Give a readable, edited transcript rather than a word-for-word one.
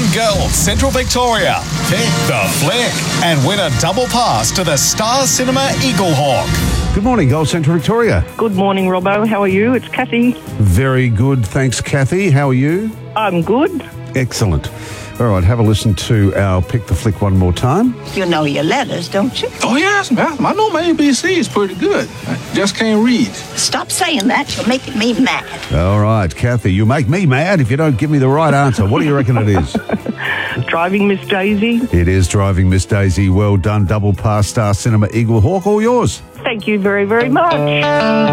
Girls Central Victoria. Pick the flick and win a double pass to the Star Cinema Eagle Hawk. Good morning, Gold Central Victoria. Good morning, Robbo. How are you? It's Kathy. Very good, thanks, Kathy. How are you? I'm good. Excellent. All right, have a listen to our Pick the Flick one more time. You know your letters, don't you? Oh, yes, ma'am. I know my ABC is pretty good. I just can't read. Stop saying that. You're making me mad. All right, Kathy, you make me mad if you don't give me the right answer. What do you reckon it is? Driving Miss Daisy. It is Driving Miss Daisy. Well done. Double pass, Star Cinema Eagle Hawk. All yours. Thank you very, very much.